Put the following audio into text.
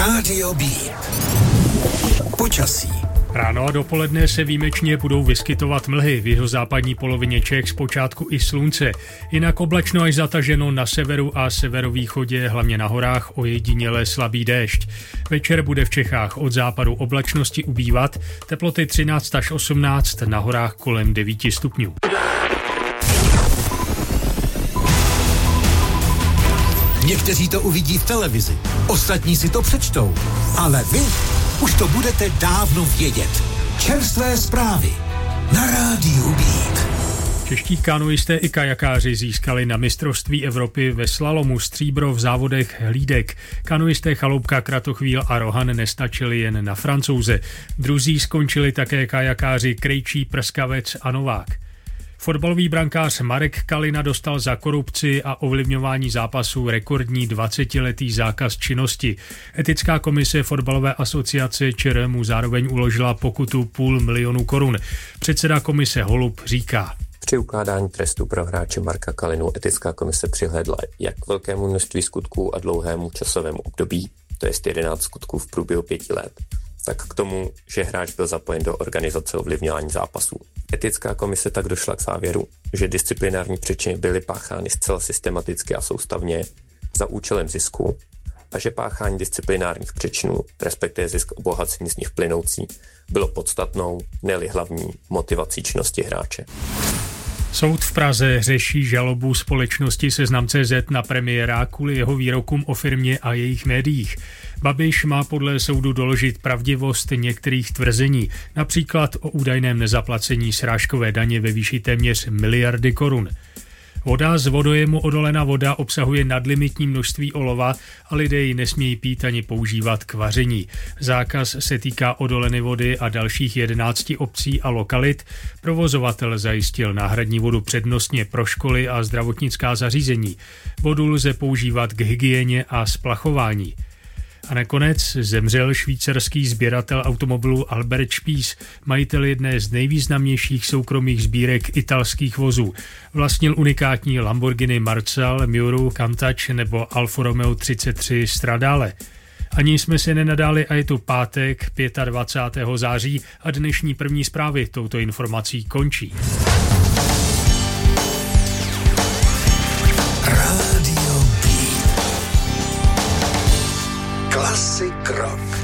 Rádio B. Počasí. Ráno a dopoledne se výjimečně budou vyskytovat mlhy, v jihozápadní polovině Čech zpočátku i slunce. Jinak oblačno až zataženo na severu a severovýchodě, hlavně na horách, ojediněle slabý déšť. Večer bude v Čechách od západu oblačnosti ubývat, teploty 13 až 18, na horách kolem 9 stupňů. Někteří to uvidí v televizi, ostatní si to přečtou, ale vy už to budete dávno vědět. Čerstvé zprávy na Rádiu Beat. Čeští kanoisté i kajakáři získali na mistrovství Evropy ve slalomu stříbro v závodech hlídek. Kanoisté Chaloupka, Kratochvíl a Rohan nestačili jen na Francouze. Druzí skončili také kajakáři Krejčí, Prskavec a Novák. Fotbalový brankář Marek Kalina dostal za korupci a ovlivňování zápasů rekordní 20letý zákaz činnosti. Etická komise Fotbalové asociace ČR mu zároveň uložila pokutu 500 000 korun. Předseda komise Holub říká: Při ukládání trestu pro hráče Marka Kalinu etická komise přihlédla jak k velkému množství skutků a dlouhému časovému období, to je 11 skutků v průběhu 5 let, tak k tomu, že hráč byl zapojen do organizace ovlivňování zápasů. Etická komise tak došla k závěru, že disciplinární přečiny byly páchány zcela systematicky a soustavně za účelem zisku a že páchání disciplinárních přečinů, respektive zisk obohacení z nich plynoucí, bylo podstatnou, ne-li hlavní motivací činnosti hráče. Soud v Praze řeší žalobu společnosti Seznam.cz na premiéra kvůli jeho výrokům o firmě a jejich médiích. Babiš má podle soudu doložit pravdivost některých tvrzení, například o údajném nezaplacení srážkové daně ve výši téměř 1 miliardy korun. Voda z vodojemu Odolena voda obsahuje nadlimitní množství olova a lidé ji nesmějí pít ani používat k vaření. Zákaz se týká Odoleny vody a dalších 11 obcí a lokalit. Provozovatel zajistil náhradní vodu přednostně pro školy a zdravotnická zařízení. Vodu lze používat k hygieně a splachování. A nakonec zemřel švýcarský sběratel automobilů Albert Spies, majitel jedné z nejvýznamnějších soukromých sbírek italských vozů. Vlastnil unikátní Lamborghini Marcial, Miuru, Countach nebo Alfa Romeo 33 Stradale. Ani jsme se nenadáli a je tu pátek 25. září a dnešní první zprávy touto informací končí. Rádio B. Klasik rock.